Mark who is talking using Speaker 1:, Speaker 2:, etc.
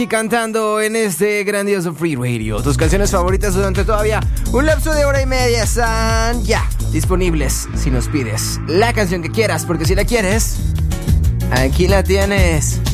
Speaker 1: Y cantando en este grandioso Free Radio. Tus canciones favoritas durante todavía un lapso de hora y media están ya disponibles si nos pides la canción que quieras, porque si la quieres, aquí la tienes.